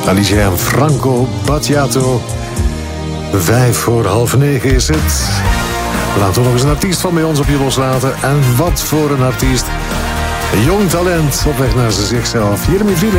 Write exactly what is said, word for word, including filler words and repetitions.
Alicia en Franco Battiato. Vijf voor half negen is het. Laten we nog eens een artiest van bij ons op je loslaten. En wat voor een artiest. Een jong talent op weg naar zichzelf. Jeremy Vrienden.